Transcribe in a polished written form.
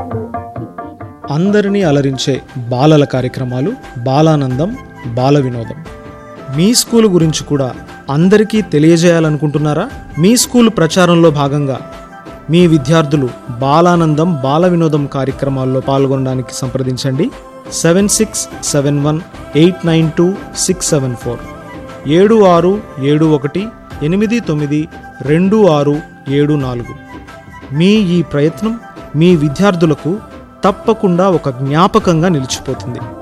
అందరినీ అలరించే బాలల కార్యక్రమాలు, బాలానందం, బాల వినోదం. మీ స్కూల్ గురించి కూడా అందరికీ తెలియజేయాలనుకుంటున్నారా? మీ స్కూల్ ప్రచారంలో భాగంగా మీ విద్యార్థులు బాలానందం, బాల వినోదం కార్యక్రమాల్లో పాల్గొనడానికి సంప్రదించండి. 7671892674 7671892674. మీ ఈ ప్రయత్నం మీ విద్యార్థులకు తప్పకుండా ఒక జ్ఞాపకంగా నిలిచిపోతుంది.